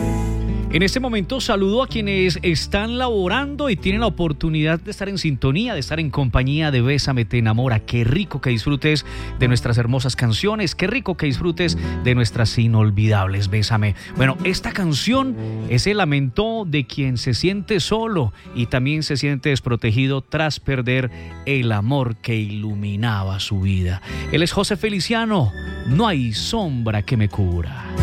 En este momento saludo a quienes están laborando y tienen la oportunidad de estar en sintonía, de estar en compañía de Bésame te enamora. Qué rico que disfrutes de nuestras hermosas canciones, qué rico que disfrutes de nuestras inolvidables Bésame. Bueno, esta canción es el lamento de quien se siente solo y también se siente desprotegido tras perder el amor que iluminaba su vida. Él es José Feliciano, No hay sombra que me cubra.